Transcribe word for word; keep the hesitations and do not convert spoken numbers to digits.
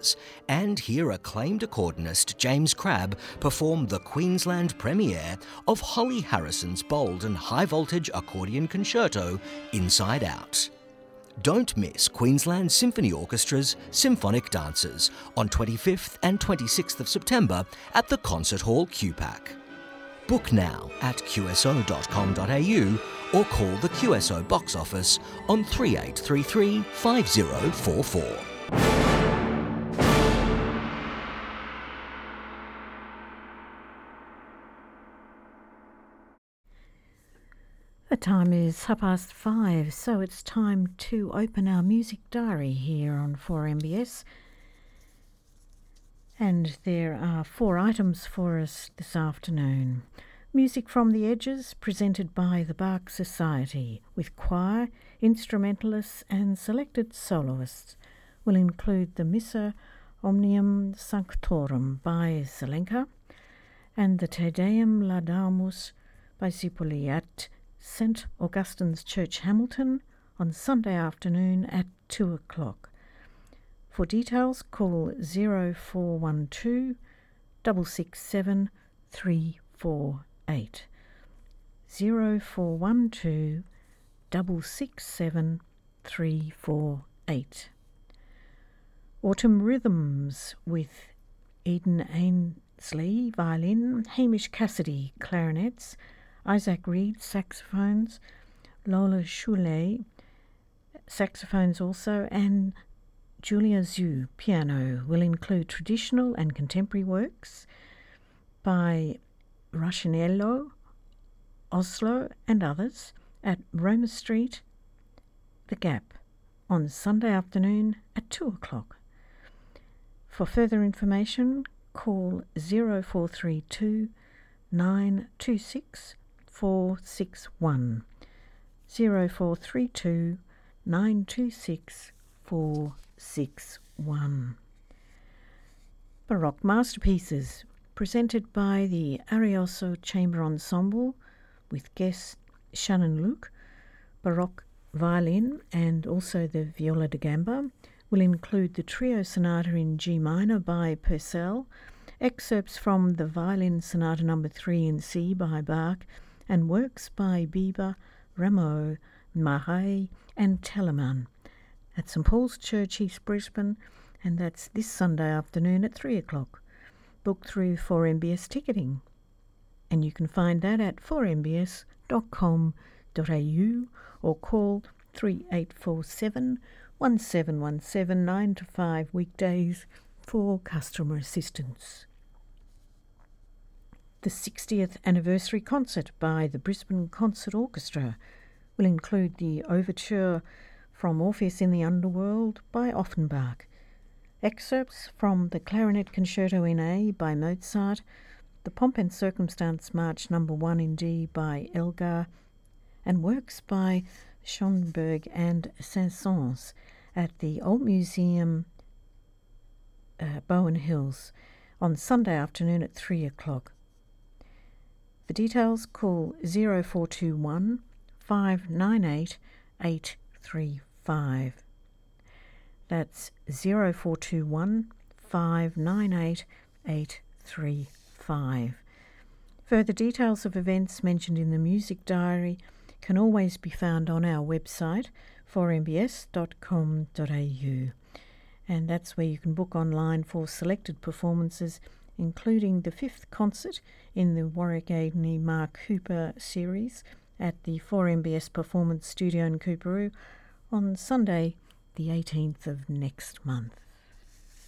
performances and hear acclaimed accordionist James Crabb perform the Queensland premiere of Holly Harrison's bold and high-voltage accordion concerto, Inside Out. Don't miss Queensland Symphony Orchestra's Symphonic Dances on twenty-fifth and twenty-sixth of September at the Concert Hall Q PAC. Book now at q s o dot com dot a u or call the Q S O box office on three eight three three, five zero four four. The time is half past five, so it's time to open our music diary here on four M B S. And there are four items for us this afternoon. Music from the Edges, presented by the Bach Society, with choir, instrumentalists and selected soloists. Will include the Missa Omnium Sanctorum by Zelenka and the Te Deum Laudamus by Zipoli at Saint Augustine's Church, Hamilton, on Sunday afternoon at two o'clock. For details, call zero four one two, six six seven, three four eight. zero four one two, six six seven, three four eight. Autumn Rhythms with Eden Ainsley, violin, Hamish Cassidy, clarinets, Isaac Reed, saxophones, Lola Choulet, saxophones also, and Julia Zhu, piano. Will include traditional and contemporary works by Ruscinello, Oslo and others at Roma Street, The Gap, on Sunday afternoon at two o'clock. For further information, call zero four three two, nine two six, four six one, zero four three two, nine two six, four six one. Baroque Masterpieces, presented by the Arioso Chamber Ensemble with guest Shannon Luke, Baroque violin and also the viola da gamba, will include the trio sonata in G minor by Purcell, excerpts from the Violin Sonata number three in C by Bach, and works by Bieber, Rameau, Marais and Telemann at St Paul's Church, East Brisbane, and that's this Sunday afternoon at three o'clock. Book through four M B S ticketing, and you can find that at four m b s dot com dot a u or call three eight four seven, one seven one seven, nine to five weekdays for customer assistance. The sixtieth anniversary concert by the Brisbane Concert Orchestra will include the overture from Orpheus in the Underworld by Offenbach, excerpts from the Clarinet Concerto in A by Mozart, the Pomp and Circumstance March number one in D by Elgar, and works by Schoenberg and Saint-Saëns at the Old Museum, uh, Bowen Hills, on Sunday afternoon at three o'clock. For details, call zero four two one, five nine eight, eight three five. That's zero four two one, five nine eight, eight three five. Further details of events mentioned in the music diary can always be found on our website, four m b s dot com dot a u. And that's where you can book online for selected performances, including the fifth concert in the Warwick Aidney Mark Hooper series at the four M B S Performance Studio in Coorparoo on Sunday, the eighteenth of next month.